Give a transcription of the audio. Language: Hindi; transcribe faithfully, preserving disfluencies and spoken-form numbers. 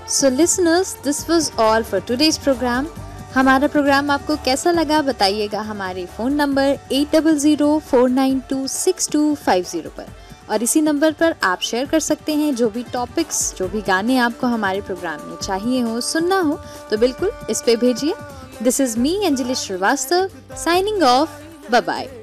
So listeners, this was all for today's programme. हमारा प्रोग्राम आपको कैसा लगा बताइएगा हमारे phone number eight zero zero four nine to six to five zero पर, और इसी नंबर पर आप शेयर कर सकते हैं जो भी टॉपिक्स, जो भी गाने आपको हमारे प्रोग्राम में चाहिए हो, सुनना हो, तो बिल्कुल इस पे भेजिए। This is me Anjali Srivastava signing off. Bye bye.